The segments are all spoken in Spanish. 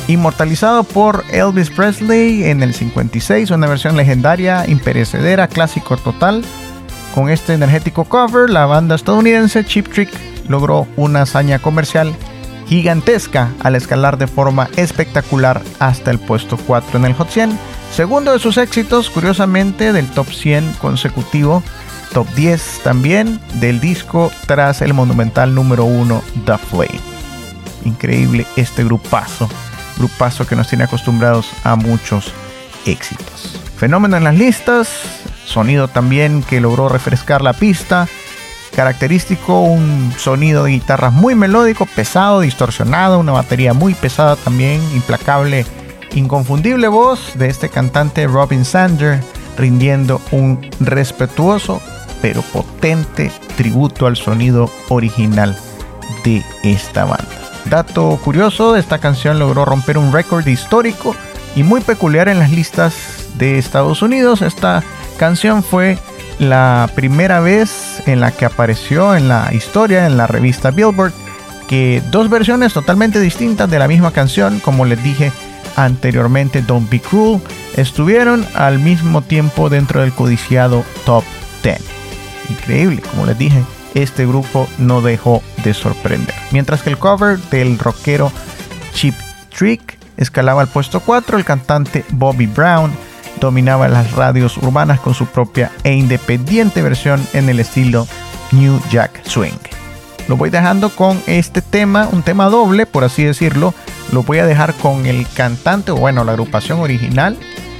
inmortalizado por Elvis Presley en el 56, una versión legendaria, imperecedera, clásico total. Con este energético cover, la banda estadounidense Cheap Trick logró una hazaña comercial gigantesca al escalar de forma espectacular hasta el puesto 4 en el Hot 100, segundo de sus éxitos, curiosamente, del top 100 consecutivo, top 10 también del disco tras el monumental número 1 The Flame. Increíble este grupazo que nos tiene acostumbrados a muchos éxitos. Fenómeno en las listas, sonido también que logró refrescar la pista. Característico, un sonido de guitarra muy melódico, pesado, distorsionado, una batería muy pesada también, implacable, inconfundible voz de este cantante Robin Zander, rindiendo un respetuoso pero potente tributo al sonido original de esta banda. Dato curioso, esta canción logró romper un récord histórico y muy peculiar en las listas de Estados Unidos. Esta canción fue la primera vez en la que apareció en la historia, en la revista Billboard, que dos versiones totalmente distintas de la misma canción, como les dije anteriormente, Don't Be Cruel, estuvieron al mismo tiempo dentro del codiciado Top 10. Increíble, como les dije, este grupo no dejó de sorprender. Mientras que el cover del rockero Cheap Trick escalaba al puesto 4, el cantante Bobby Brown dominaba las radios urbanas con su propia e independiente versión en el estilo New Jack Swing. Lo voy dejando con este tema, un tema doble, por así decirlo. Lo voy a dejar con el cantante, o bueno, la agrupación original,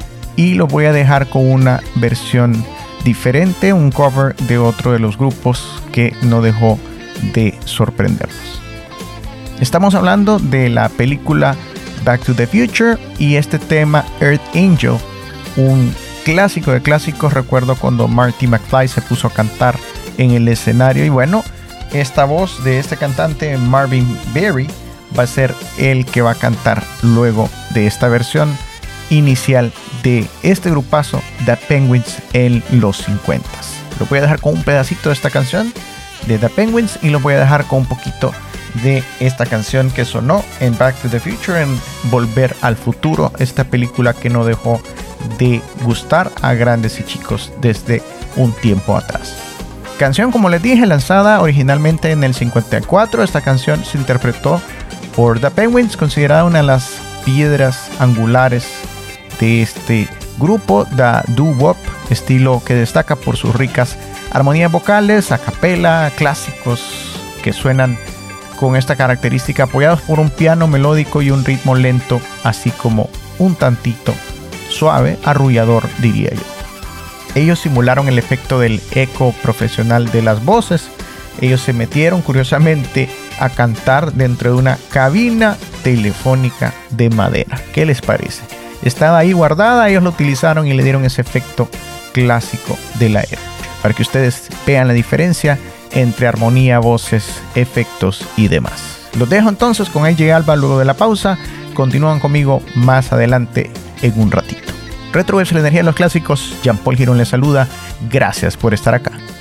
y lo voy a dejar con una versión diferente, un cover de otro de los grupos que no dejó de sorprendernos. Estamos hablando de la película Back to the Future y este tema Earth Angel, un clásico de clásicos. Recuerdo cuando Marty McFly se puso a cantar en el escenario, y bueno, esta voz de este cantante Marvin Berry va a ser el que va a cantar luego de esta versión inicial de este grupazo The Penguins en los 50s. Lo voy a dejar con un pedacito de esta canción de The Penguins y lo voy a dejar con un poquito de esta canción que sonó en Back to the Future, en Volver al Futuro, esta película que no dejó de gustar a grandes y chicos desde un tiempo atrás. Canción, como les dije, lanzada originalmente en el 54. Esta canción se interpretó por The Penguins, considerada una de las piedras angulares de este grupo, The doo-wop, estilo que destaca por sus ricas armonías vocales, a capela, clásicos que suenan con esta característica, apoyados por un piano melódico y un ritmo lento, así como un tantito suave, arrullador, diría yo. Ellos simularon el efecto del eco profesional de las voces. Ellos se metieron, curiosamente, a cantar dentro de una cabina telefónica de madera. ¿Qué les parece? Estaba ahí guardada, ellos lo utilizaron y le dieron ese efecto clásico de la época, para que ustedes vean la diferencia entre armonía, voces, efectos y demás. Los dejo entonces con AJ Alba luego de la pausa. Continúan conmigo más adelante en un ratito. Retrowave, la energía de los clásicos. Jean Paul Girón les saluda. Gracias por estar acá.